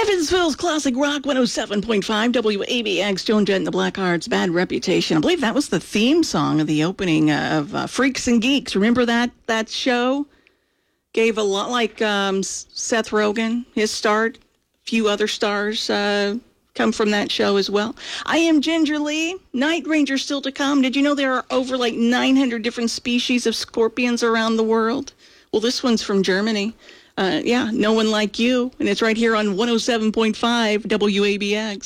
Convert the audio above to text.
Evansville's Classic Rock 107.5 WABX, Joan Jett and the Blackhearts, Bad Reputation. I believe that was the theme song of the opening of Freaks and Geeks. Remember that show? Gave a lot like Seth Rogen, his start. A few other stars come from that show as well. I am Ginger Lee. Night Ranger still to come. Did you know there are over like 900 different species of scorpions around the world? Well, this one's from Germany. No One Like You, and it's right here on 107.5 WABX.